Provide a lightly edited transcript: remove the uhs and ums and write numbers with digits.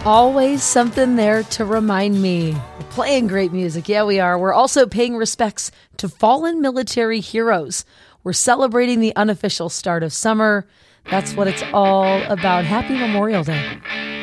Always something there to remind me. We're playing great music. Yeah, we are. We're also paying respects to fallen military heroes. We're celebrating the unofficial start of summer. That's what it's all about. Happy Memorial Day.